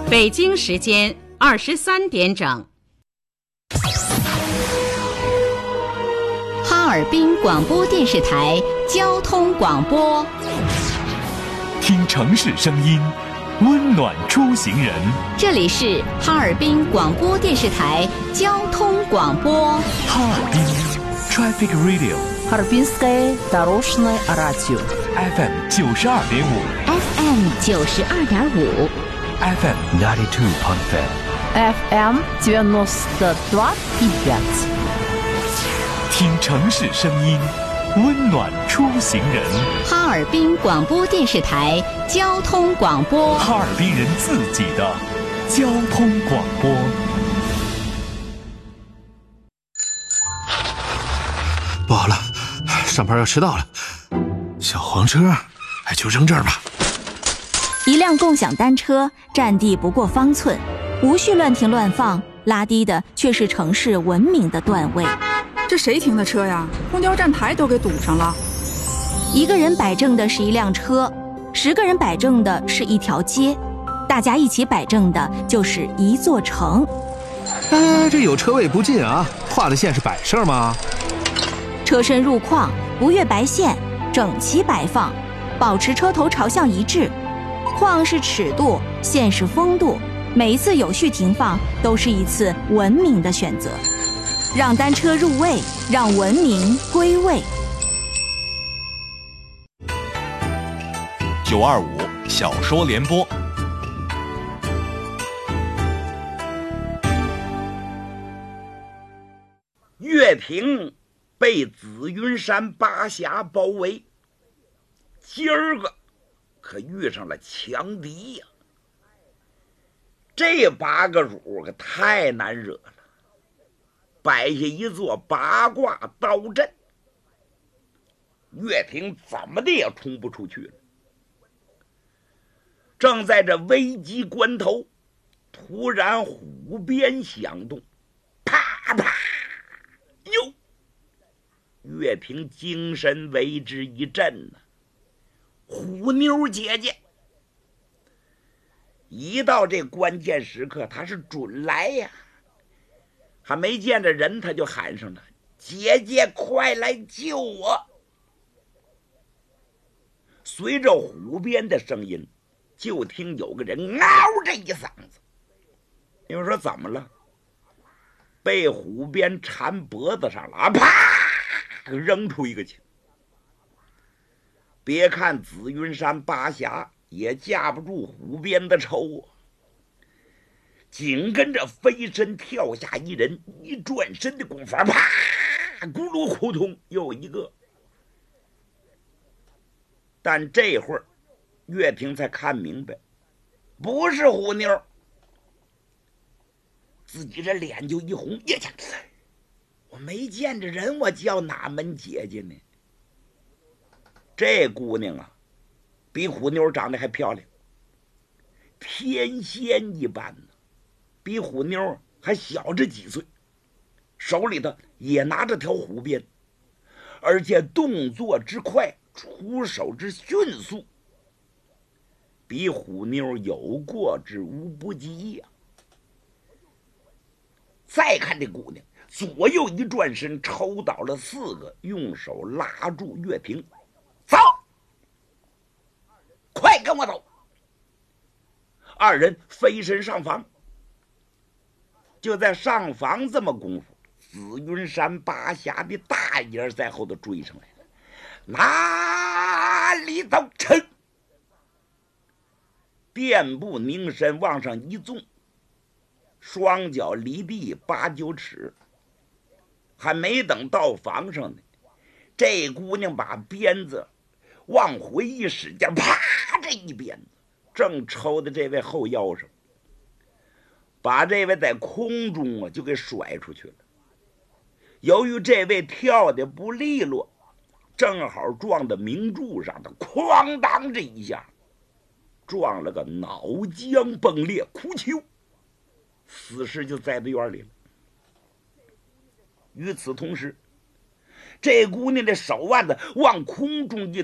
北京时间23点整。 哈尔滨广播电视台交通广播， 听城市声音，温暖出行人。 这里是哈尔滨广播电视台交通广播。 哈尔滨 Traffic Radio， Харбинское дорожное радио FM 92.5 FM 92.5 FM 92.5 FM 92.5。 听城市声音，温暖出行人。 哈尔滨广播电视台交通广播， 哈尔滨人自己的交通广播。 不好了，上班要迟到了。小黄车，就扔这儿吧。 一辆共享单车占地不过方寸，无序乱停乱放，拉低的却是城市文明的段位。 这谁停的车呀？公交站台都给堵上了。 一个人摆正的是一辆车，10个人摆正的是一条街，大家一起摆正的就是一座城。 这有车位不进啊，画的线是摆设吗？ 车身入框，不越白线，整齐摆放，保持车头朝向一致。框是尺度，线是风度，每一次有序停放都是一次文明的选择。让单车入位，让文明归位。 925小说联播。 岳平被紫云山八侠包围，今儿个可遇上了强敌呀！这8个主可太难惹了，摆下一座八卦刀阵，岳平怎么的也冲不出去了。正在这危急关头，突然虎鞭响动，啪啪，哟！岳平精神为之一振呢。虎妞姐姐一到这关键时刻，她是准来呀，还没见着人，她就喊上了：“姐姐，快来救我！”随着虎鞭的声音，就听有个人嗷这一嗓子。你们说怎么了？被虎鞭缠脖子上了啊！啪，扔出一个去。别看紫云山八侠也架不住虎鞭的抽啊，紧跟着飞身跳下一人，一转身的功夫，啪，咕噜扑通又一个。但这会儿岳平才看明白，不是虎妞，自己这脸就一红，呀呀，我没见着人，我叫哪门姐姐呢？这姑娘啊，比虎妞长得还漂亮，天仙一般呢，比虎妞还小着几岁，手里头也拿着条虎鞭，而且动作之快，出手之迅速，比虎妞有过之无不及呀。再看这姑娘，左右一转身，抽倒了4个，用手拉住岳平，走，快跟我走！二人飞身上房。就在上房这么功夫，紫云山八侠的大爷在后头追上来了，哪里走？嗔！垫步凝身往上一纵，双脚离地8、9尺，还没等到房上呢，这姑娘把鞭子往回一使劲，啪，这一鞭子正抽在这位后腰上，把这位在空中就给甩出去了。由于这位跳的不利落，正好撞到明柱上的，哐当这一下撞了个脑浆崩裂，哭泣，死尸就栽在院里了。与此同时，这姑娘的手腕子往空中一